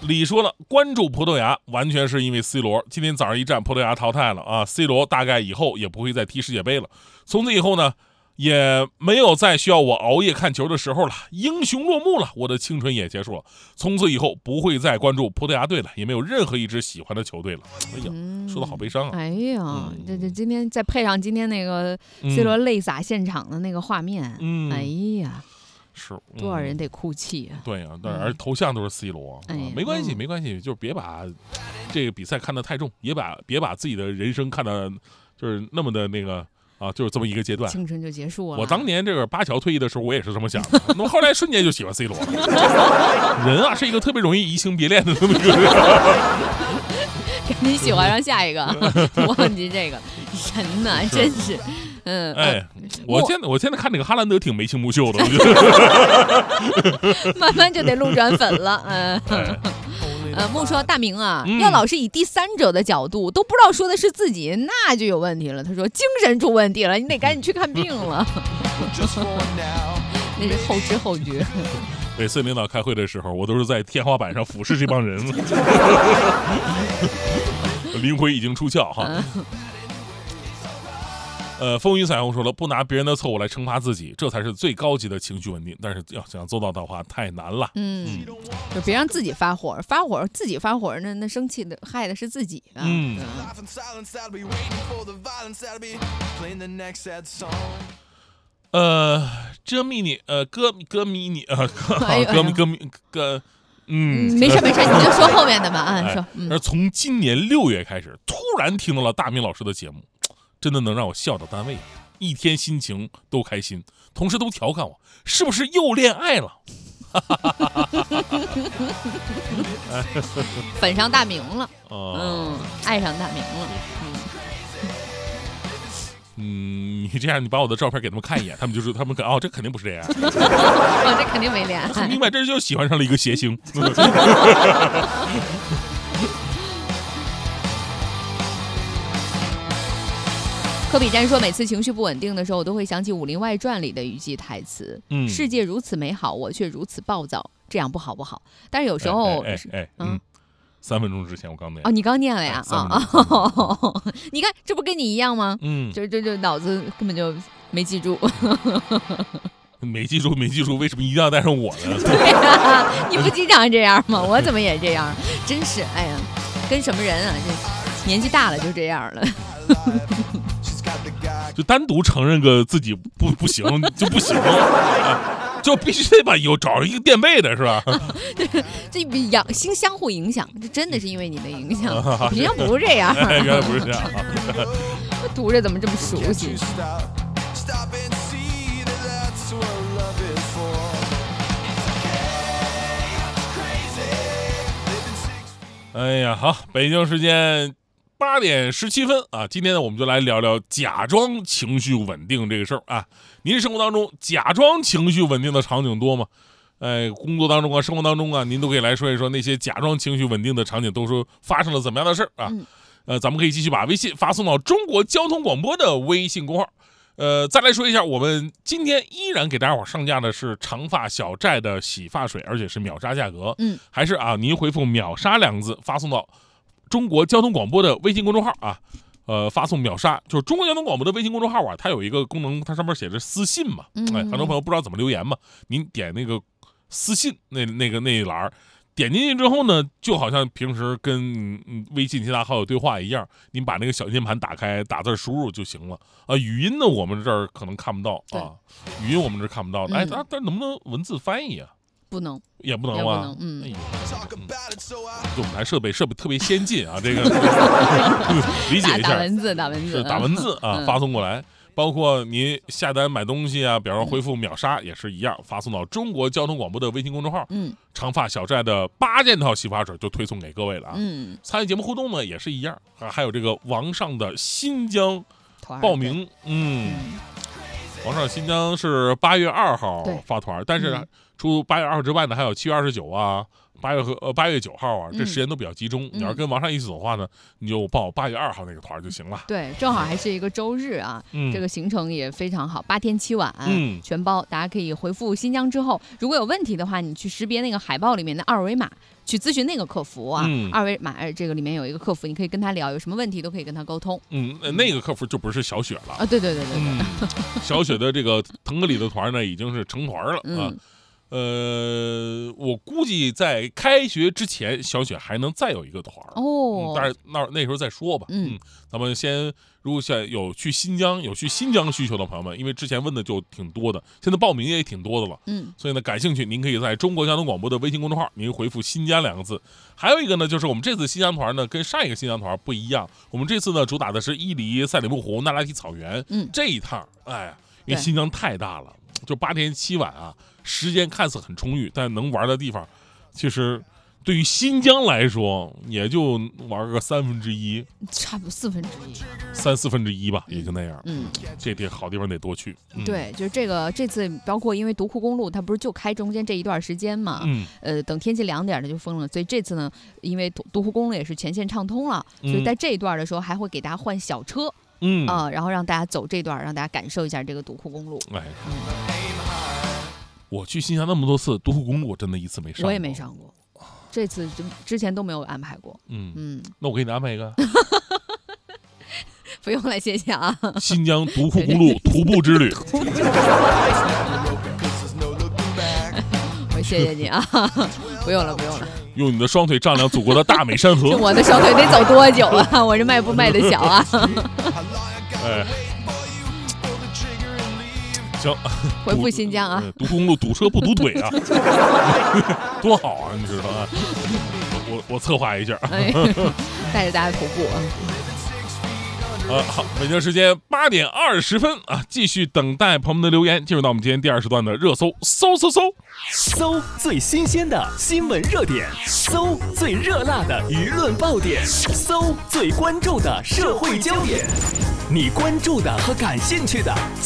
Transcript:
李说了，关注葡萄牙完全是因为 C 罗。今天早上一战，葡萄牙淘汰了啊 ，C 罗大概以后也不会再踢世界杯了。从此以后呢，也没有再需要我熬夜看球的时候了。英雄落幕了，我的青春也结束了。从此以后不会再关注葡萄牙队了，也没有任何一支喜欢的球队了。哎呀，说的好悲伤啊！ 哎呀，这今天再配上今天那个 C 罗泪洒现场的那个画面，哎呀。 是多少人得哭泣啊！ 对呀，而头像都是 C 罗，没关系，没关系，就是别把这个比赛看得太重，别把自己的人生看得就是那么的那个啊，就是这么一个阶段， 青春就结束了。 我当年这个巴乔退役的时候，我也是这么想的，那么后来瞬间就喜欢 C 罗了。人啊，是一个特别容易移情别恋的这么一个人。 赶紧喜欢上下一个，忘记这个人呐，真是。 我现在看这个哈兰德挺眉清目秀的，我觉得慢慢就得路转粉了。木说大明啊，要老是以第三者的角度，都不知道说的是自己，那就有问题了。他说精神出问题了，你得赶紧去看病了。那是后知后觉。 每次领导开会的时候，我都是在天花板上俯视这帮人，灵魂已经出窍哈。风云彩虹说了，不拿别人的错误来惩罚自己，这才是最高级的情绪稳定。但是要想做到的话，太难了。 就别让自己发火，自己发火，那生气的害的是自己啊。 这迷你歌迷你歌没事，你就说后面的吧啊。说， 而从今年6月开始，突然听到了大明老师的节目。真的能让我笑到单位，一天心情都开心，同事都调侃我是不是又恋爱了。 粉上大明了，爱上大明了。 你这样，你把我的照片给他们看一眼，他们这肯定不是这样。 这肯定没恋爱。 很明白，这就喜欢上了一个谐星。 科比詹说，每次情绪不稳定的时候，我都会想起《武林外传》里的一句台词：世界如此美好，我却如此暴躁，这样不好。但是有时候 ，3分钟之前我刚念。 你刚念了呀？你看，这不跟你一样吗？就脑子根本就没记住。 没记住，为什么一定要带上我呢？ 对呀，你不经常这样吗？我怎么也这样？真是，哎呀，跟什么人啊？这年纪大了就这样了。 就单独承认个自己不行就不行，就必须得把找一个垫背的是吧？ 这相互影响，这真的是因为你的影响，平常不是这样。 原来不是这样， 读着怎么这么熟悉？ 哎呀，好，北京时间8点17分啊，今天呢，我们就来聊聊假装情绪稳定这个事儿啊。您生活当中假装情绪稳定的场景多吗？工作当中啊，生活当中啊，您都可以来说一说那些假装情绪稳定的场景都是发生了怎么样的事儿啊？咱们可以继续把微信发送到中国交通广播的微信公号。再来说一下，我们今天依然给大家伙上架的是长发小寨的洗发水，而且是秒杀价格。还是啊，您回复秒杀2个字发送到中国交通广播的微信公众号啊，发送秒杀，就是中国交通广播的微信公众号啊，它有一个功能，它上面写着私信嘛，很多朋友不知道怎么留言嘛，您点那个私信那一栏，点进去之后呢，就好像平时跟微信其他好友对话一样，您把那个小键盘打开，打字输入就行了啊。语音呢，我们这儿可能看不到啊，语音我们这儿看不到的。但能不能文字翻译啊？ 不能， 也不能吗？哎呦，我们台设备特别先进啊，这个理解一下。打文字啊，发送过来。包括您下单买东西啊，比方说回复秒杀也是一样，发送到中国交通广播的微信公众号。长发小寨的8件套洗发水就推送给各位了啊。参与节目互动呢也是一样啊，还有这个王上的新疆报名。王上新疆是8月2号发团，但是除8月2号之外呢，还有7月29啊。8月9号啊，这时间都比较集中。你要是跟王上一起走的话呢，你就报8月2号那个团就行了。 对，正好还是一个周日啊，这个行程也非常好，8天7晚，全包。大家可以回复新疆之后，如果有问题的话，你去识别那个海报里面的二维码，去咨询那个客服啊。二维码这个里面有一个客服，你可以跟他聊，有什么问题都可以跟他沟通。 那个客服就不是小雪了啊。对。 小雪的这个腾格里的团呢，已经是成团了啊。我估计在开学之前，小雪还能再有一个团哦， 但是那时候再说吧。咱们先，如果有去新疆需求的朋友们，因为之前问的就挺多的，现在报名也挺多的了。所以呢，感兴趣您可以在中国交通广播的微信公众号，您回复“新疆”2个字。还有一个呢，就是我们这次新疆团呢，跟上一个新疆团不一样，我们这次呢主打的是伊犁、赛里木湖、那拉提草原。这一趟，因为新疆太大了，就8天7晚啊。时间看似很充裕，但能玩的地方，其实对于新疆来说，也就玩个1/3， 差不多1/4，3、 4/1吧，也就那样。这好地方得多去。 对，就是这次包括因为独库公路它不是就开中间这一段时间嘛，等天气凉点的就封了，所以这次呢，因为独库公路也是全线畅通了，所以在这一段的时候还会给大家换小车，然后让大家走这段，让大家感受一下这个独库公路。 我去新疆那么多次，独库公路我真的一次没上过。 我也没上过，这次之前都没有安排过。 那我给你安排一个。 不用了，谢谢啊。 新疆独库公路徒步之旅。 我谢谢你啊，不用了。 用你的双腿丈量祖国的大美山河。 我的双腿得走多久啊？我这迈步迈得小啊。 行， 回复新疆啊！ 独库公路堵车不堵腿啊，多好啊！你知道啊？我策划一下， 带着大家徒步好，北京时间8点20分啊，继续等待朋友们的留言，进入到我们今天第2时段的热搜， 搜最新鲜的新闻热点，搜最热辣的舆论爆点，搜最关注的社会焦点，你关注的和感兴趣的